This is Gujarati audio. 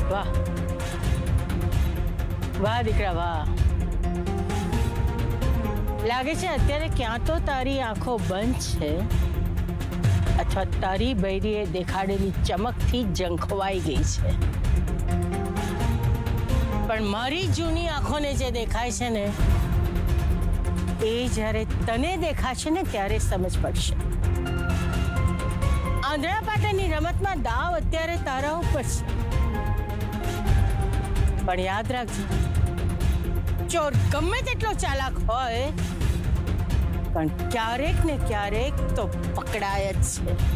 વાહ વાહ દીકરા વાહ. લાગે છે અત્યારે ક્યાં તો તારી આંખો બંધ છે અથવા તારી બૈરીએ દેખાડેલી ચમકથી ઝંખવાઈ ગઈ છે. પણ મારી જૂની આંખોને જે દેખાય છે ને એ જ્યારે તને દેખાશે ને ત્યારે સમજ પડશે. આંધળા પાટાની રમતમાં દાવ અત્યારે તારા ઉપર છે. પણ યાદ રાખજે, ચોર ગમે તેટલો ચાલાક હોય પણ ક્યારેક ને ક્યારેક તો પકડાય જ છે.